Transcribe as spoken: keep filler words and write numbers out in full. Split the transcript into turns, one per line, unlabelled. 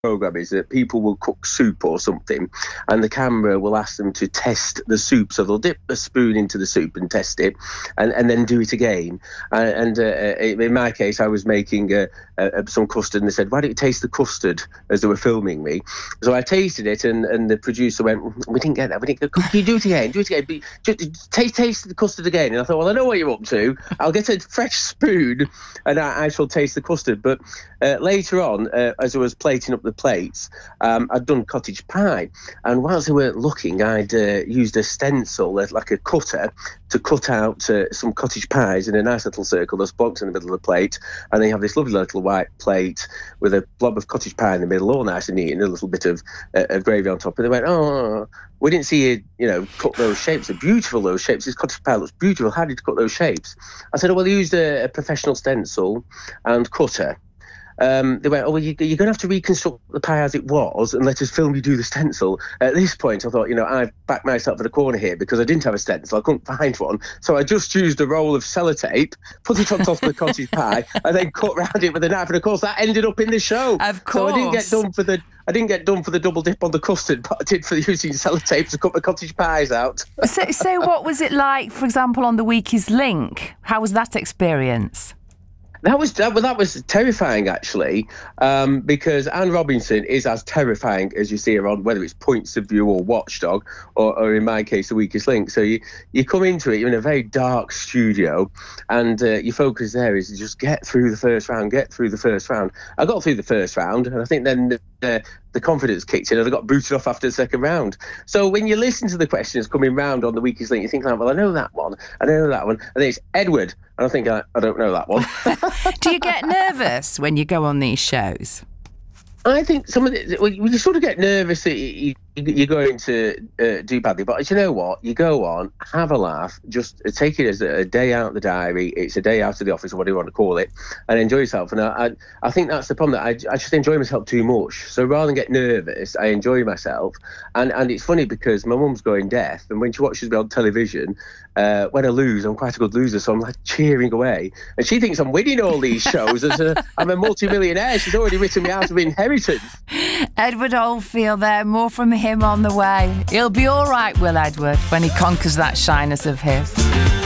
program is that people will cook soup or something, and the camera will ask them to test the soup. So they'll dip a spoon into the soup and test it, and, and then do it again. Uh, and uh, in my case, I was making uh, uh, some custard, and they said, "Why don't you taste the custard?" as they were filming me. So I tasted it, and, and the producer went, "We didn't get that. We didn't get. Can you do it again? Do it again. Just taste taste the custard again." And I thought, well, I know what you're up to. I'll get a fresh spoon, and I, I shall taste the custard. But uh, later on, uh, as I was plating up the plates, um, I'd done cottage pie, and whilst they weren't looking, I'd uh, used a stencil, uh, like a cutter, to cut out uh, some cottage pies in a nice little circle. There's blocks in the middle of the plate, and then you have this lovely little white plate with a blob of cottage pie in the middle, all nice and neat, and a little bit of, uh, of gravy on top. And they went, "Oh, we didn't see you, you know, cut those shapes. They're beautiful, those shapes. This cottage pie looks beautiful. How did you cut those shapes?" I said, "Oh, well, I used a, a professional stencil and cutter." Um, they went, "Oh, well, you, you're going to have to reconstruct the pie as it was and let us film you do the stencil." At this point, I thought, you know, I've backed myself in a corner here because I didn't have a stencil. I couldn't find one. So I just used a roll of sellotape, put it on top of the cottage pie, and then cut round it with a knife. And, of course, that ended up in the show.
Of course.
So I didn't get done for the... I didn't get done for the double dip on the custard, but I did for using sellotape to cut the cottage pies out.
so, so what was it like, for example, on The Weakest Link? How was that experience?
That was that, well, that was terrifying, actually, um, because Anne Robinson is as terrifying as you see her on, whether it's Points of View or Watchdog, or, or in my case, The Weakest Link. So you, you come into it, you're in a very dark studio, and uh, your focus there is to just get through the first round, get through the first round. I got through the first round, and I think then uh, the confidence kicked in, and I got booted off after the second round. So when you listen to the questions coming round on The Weakest Link, you think, like, well, I know that one, I know that one, and then it's Edward, and I think, I, I don't know that one.
Do you get nervous when you go on these shows?
I think some of the, well, you sort of get nervous that you, you're going to uh, do badly, but you know what? You go on, have a laugh, just take it as a day out of the diary. It's a day out of the office, or whatever you want to call it, and enjoy yourself. And I, I, I think that's the problem, that I, I just enjoy myself too much. So rather than get nervous, I enjoy myself. And and it's funny because my mum's going deaf, and when she watches me on television, uh, when I lose, I'm quite a good loser, so I'm like cheering away. And she thinks I'm winning all these shows. As a, I'm a multi-millionaire. She's already written me out of inheritance.
Edward Oldfield there, more from him on the way. He'll be all right, Will Edward, when he conquers that shyness of his.